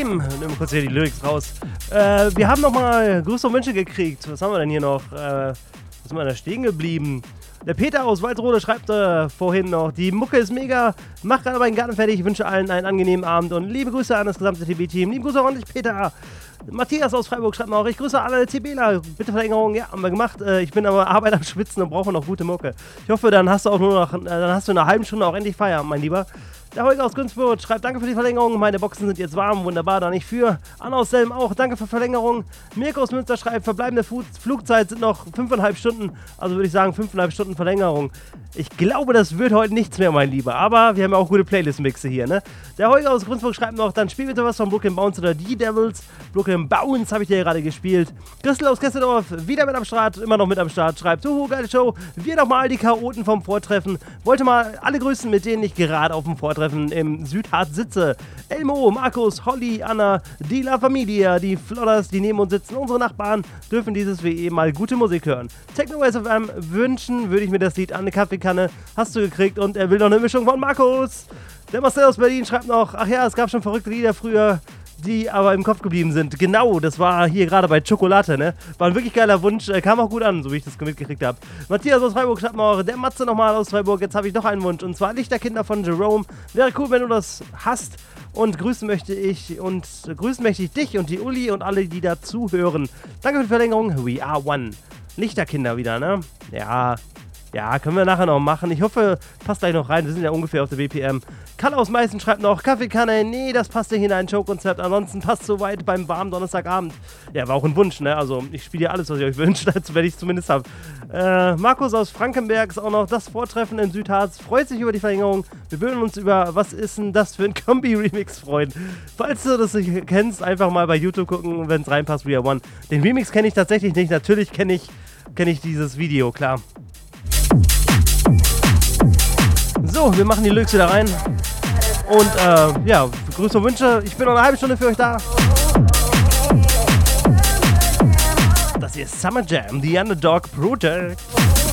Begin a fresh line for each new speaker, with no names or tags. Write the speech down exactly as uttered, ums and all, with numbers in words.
Nehmen wir kurz hier die Lyrics raus. Äh, wir haben nochmal Grüße und Wünsche gekriegt. Was haben wir denn hier noch? Äh, was sind wir da stehen geblieben? Der Peter aus Waldrode schreibt äh, vorhin noch, die Mucke ist mega, macht gerade meinen Garten fertig, ich wünsche allen einen angenehmen Abend und liebe Grüße an das gesamte T B-Team. Liebe Grüße auch an dich, Peter. Matthias aus Freiburg schreibt noch, ich grüße alle TBler, bitte Verlängerung, ja, haben wir gemacht. Äh, ich bin aber Arbeit am Schwitzen und brauche noch gute Mucke. Ich hoffe, dann hast du auch nur noch, äh, dann hast du in einer halben Stunde auch endlich Feierabend, mein Lieber. Der Holger aus Günzburg schreibt, danke für die Verlängerung, meine Boxen sind jetzt warm, wunderbar, da nicht für. Anna aus Selm auch, danke für Verlängerung. Mirko aus Münster schreibt, verbleibende Fu- Flugzeit sind noch fünfeinhalb Stunden, also würde ich sagen fünfeinhalb Stunden Verlängerung. Ich glaube, das wird heute nichts mehr, mein Lieber, aber wir haben ja auch gute Playlist-Mixe hier, ne? Der Holger aus Günzburg schreibt noch, dann spiel bitte was von Brooklyn Bounce oder die Devils. Brooklyn Bounce habe ich dir ja gerade gespielt. Christel aus Kesseldorf, wieder mit am Start, immer noch mit am Start, schreibt, huhu, geile Show, wir nochmal die Chaoten vom Vortreffen. Wollte mal alle grüßen, mit denen ich gerade auf dem Vortreffen im Südharz sitze. Elmo, Markus, Holly, Anna, die La Familia, die Flodders, die neben uns sitzen, unsere Nachbarn, dürfen dieses W E mal gute Musik hören. Techno S F M wünschen würde ich mir das Lied an eine Kaffeekanne, hast du gekriegt und er will noch eine Mischung von Markus. Der Marcel aus Berlin schreibt noch, ach ja, es gab schon verrückte Lieder früher, die aber im Kopf geblieben sind. Genau, das war hier gerade bei Chocolate, ne? War ein wirklich geiler Wunsch, äh, kam auch gut an, so wie ich das mitgekriegt habe. Matthias aus Freiburg schreibt noch, der Matze nochmal aus Freiburg, jetzt habe ich noch einen Wunsch, und zwar Lichterkinder von Jerome. Wäre cool, wenn du das hast. Und grüßen möchte ich, und äh, grüßen möchte ich dich und die Uli und alle, die da zuhören. Danke für die Verlängerung, we are one. Lichterkinder wieder, ne? Ja, ja, können wir nachher noch machen. Ich hoffe, passt gleich noch rein. Wir sind ja ungefähr auf der B P M. Kalle aus Meißen schreibt noch, Kaffeekanne, nee, das passt nicht in ein Showkonzept. Ansonsten passt soweit beim warmen Donnerstagabend. Ja, war auch ein Wunsch, ne? Also, ich spiele ja alles, was ihr euch wünscht, als wenn ich es zumindest habe. Äh, Markus aus Frankenberg ist auch noch, das Vortreffen in Südharz, freut sich über die Verlängerung. Wir würden uns über, was ist denn das für ein Kombi-Remix freuen. Falls du das nicht kennst, einfach mal bei YouTube gucken, wenn es reinpasst, We Are One. Den Remix kenne ich tatsächlich nicht. Natürlich kenne ich, kenn ich dieses Video, klar. So, wir machen die Lyrics wieder rein. Und äh, ja, Grüße und Wünsche. Ich bin noch eine halbe Stunde für euch da. Das hier ist Summer Jam, The Underdog Project.